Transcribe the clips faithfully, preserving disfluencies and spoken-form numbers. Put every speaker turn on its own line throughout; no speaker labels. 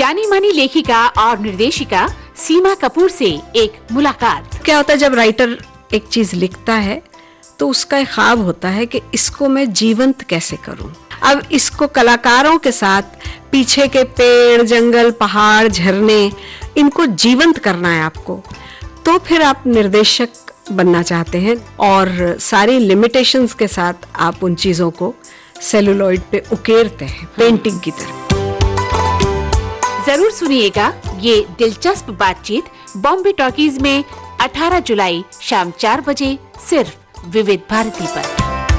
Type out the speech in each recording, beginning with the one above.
जानी मानी लेखिका और निर्देशिका सीमा कपूर से एक मुलाकात।
क्या होता है जब राइटर एक चीज लिखता है तो उसका एक ख्वाब होता है कि इसको मैं जीवंत कैसे करूं। अब इसको कलाकारों के साथ पीछे के पेड़, जंगल, पहाड़, झरने, इनको जीवंत करना है आपको, तो फिर आप निर्देशक बनना चाहते हैं और सारी लिमिटेशंस के साथ आप उन चीजों को सेलुलॉइड पे उकेरते हैं पेंटिंग की तरह।
जरूर सुनिएगा ये दिलचस्प बातचीत बॉम्बे टॉकीज में अठारह जुलाई शाम चार बजे सिर्फ विविध भारती पर।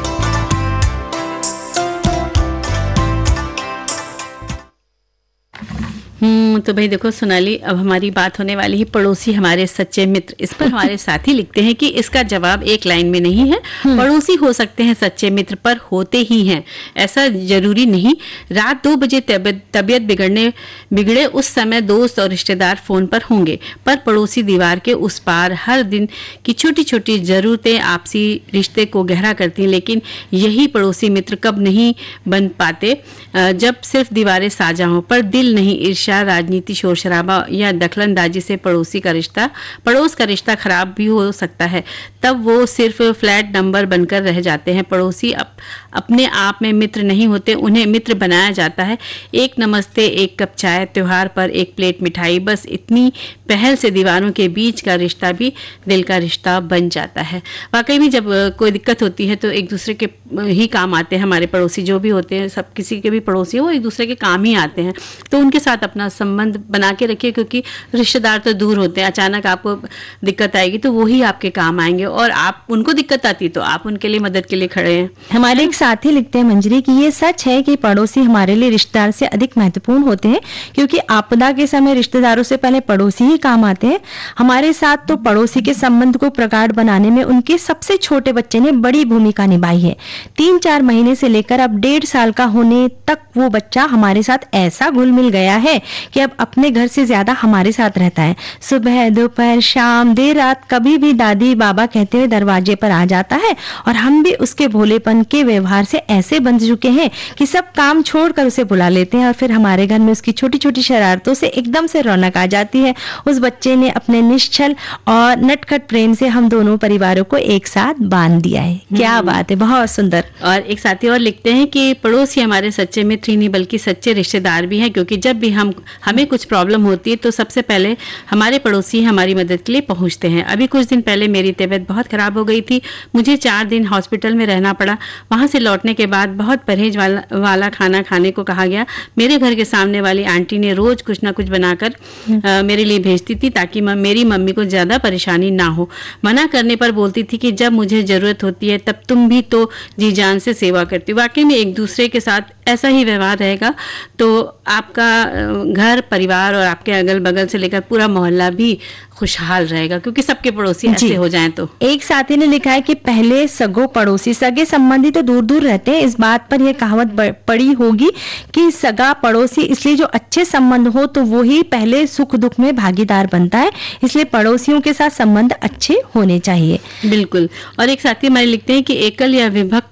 हम्म तो भाई देखो सोनाली, अब हमारी बात होने वाली है पड़ोसी हमारे सच्चे मित्र। इस पर हमारे साथी लिखते हैं कि इसका जवाब एक लाइन में नहीं है। पड़ोसी हो सकते हैं सच्चे मित्र, पर होते ही हैं ऐसा जरूरी नहीं। रात दो बजे तबीयत बिगड़ने बिगड़े उस समय दोस्त और रिश्तेदार फोन पर होंगे, पर पड़ोसी दीवार के उस पार हर दिन की छोटी छोटी जरूरतें आपसी रिश्ते को गहरा करती हैं। लेकिन यही पड़ोसी मित्र कब नहीं बन पाते जब सिर्फ दीवारें साझा हों, पर दिल नहीं। ईर्ष्या, राजनीति, शोर शराबा या दखलंदाजी से पड़ोसी का रिश्ता पड़ोस का रिश्ता खराब भी हो सकता है। तब वो सिर्फ फ्लैट नंबर बनकर रह जाते हैं। पड़ोसी अप, अपने आप में मित्र नहीं होते, उन्हें मित्र बनाया जाता है। एक नमस्ते, एक कप चाय, त्योहार पर एक प्लेट मिठाई, बस इतनी पहल से दीवारों के बीच का रिश्ता भी दिल का रिश्ता बन जाता है। वाकई में जब कोई दिक्कत होती है तो एक दूसरे के ही काम आते हैं। हमारे पड़ोसी जो भी होते हैं, सब किसी के भी पड़ोसी हो, एक दूसरे के काम ही आते हैं। तो उनके साथ अपना संबंध बना के रखिए, क्योंकि रिश्तेदार तो दूर होते हैं। अचानक आपको दिक्कत आएगी तो वो ही आपके काम आएंगे, और आप उनको दिक्कत आती तो आप उनके लिए मदद के लिए खड़े हैं।
हमारे एक साथी लिखते हैं मंजरी कि ये सच है कि पड़ोसी हमारे लिए रिश्तेदार से अधिक महत्वपूर्ण होते हैं, क्योंकि आपदा के समय रिश्तेदारों से पहले पड़ोसी ही काम आते हैं। हमारे साथ तो पड़ोसी के संबंध को प्रगाढ़ बनाने में उनके सबसे छोटे बच्चे ने बड़ी भूमिका निभाई है। तीन चार महीने से लेकर अब डेढ़ साल का होने तक वो बच्चा हमारे साथ ऐसा घुल मिल गया है कि अब अपने घर से ज्यादा हमारे साथ रहता है। सुबह, दोपहर, शाम, देर रात कभी भी दादी बाबा कहते हुए दरवाजे पर आ जाता है, और हम भी उसके भोलेपन के व्यवहार से ऐसे बंध चुके हैं कि सब काम छोड़कर उसे बुला लेते हैं, और फिर हमारे घर में उसकी छोटी छोटी शरारतों से एकदम से रौनक आ जाती है। उस बच्चे ने अपने निश्चल और नटखट प्रेम से हम दोनों परिवारों को एक साथ बांध दिया है। क्या बात है, बहुत सुंदर।
और एक साथी और लिखते हैं कि पड़ोसी हमारे सच्चे मित्र ही नहीं बल्कि सच्चे रिश्तेदार भी हैं, क्योंकि जब भी हम हमें कुछ प्रॉब्लम होती है तो सबसे पहले हमारे पड़ोसी हमारी मदद के लिए पहुंचते हैं। अभी कुछ दिन पहले मेरी तबीयत बहुत खराब हो गई थी, मुझे चार दिन हॉस्पिटल में रहना पड़ा। वहां से लौटने के बाद बहुत परहेज वाला, वाला खाना खाने को कहा गया। मेरे घर के सामने वाली आंटी ने रोज कुछ ना कुछ बनाकर आ, मेरे लिए भेजती थी, ताकि म, मेरी मम्मी को ज्यादा परेशानी ना हो। मना करने पर बोलती थी कि जब मुझे जरूरत होती है तब तुम भी तो जी जान से सेवा करती। वाकई में एक दूसरे के साथ ऐसा ही व्यवहार रहेगा तो आपका घर परिवार और आपके अगल बगल से लेकर पूरा मोहल्ला भी खुशहाल रहेगा, क्योंकि सबके पड़ोसी ऐसे हो जाएं। तो
एक साथी ने लिखा है कि पहले सगो पड़ोसी, सगे संबंधी तो दूर दूर रहते हैं। इस बात पर यह कहावत पड़ी होगी कि सगा पड़ोसी, इसलिए जो अच्छे संबंध हो तो वो ही पहले सुख दुख में भागीदार बनता है। इसलिए पड़ोसियों के साथ संबंध अच्छे होने चाहिए।
बिल्कुल। और एक साथी हमारे लिखते हैं कि एकल या विभक्त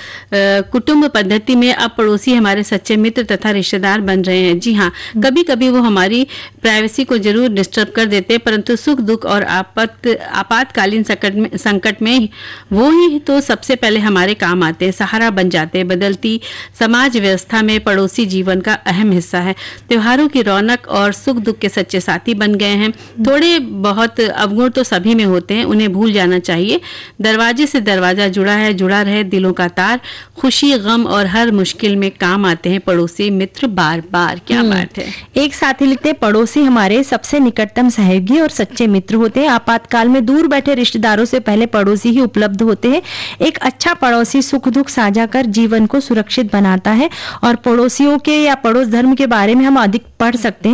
कुटुंब पद्धति में अब पड़ोसी हमारे सच्चे मित्र तथा रिश्तेदार बन रहे हैं। जी हाँ, कभी कभी वो हमारी प्राइवेसी को जरूर डिस्टर्ब कर देते हैं, परंतु सुख दुख और आपात आपातकालीन संकट में संकट में वो ही तो सबसे पहले हमारे काम आते हैं, सहारा बन जाते हैं। बदलती समाज व्यवस्था में पड़ोसी जीवन का अहम हिस्सा है। त्योहारों की रौनक और सुख दुख के सच्चे साथी बन गए हैं। थोड़े बहुत अवगुण तो सभी में होते हैं, उन्हें भूल जाना चाहिए। दरवाजे से दरवाजा जुड़ा है, जुड़ा रहे दिलों का तार। खुशी, गम और हर मुश्किल में काम आते हैं पड़ोसी मित्र बार बार। क्या बात है।
एक साथी लिखते हैं पड़ोसी हमारे सबसे निकटतम सहयोगी और सच्चे मित्र होते हैं। आपातकाल में दूर बैठे रिश्तेदारों से पहले पड़ोसी ही उपलब्ध होते हैं। एक अच्छा पड़ोसी सुख दुख साझा कर जीवन को सुरक्षित बनाता है। और पड़ोसियों के या पड़ोस धर्म के बारे में हम अधिक पढ़ सकते हैं।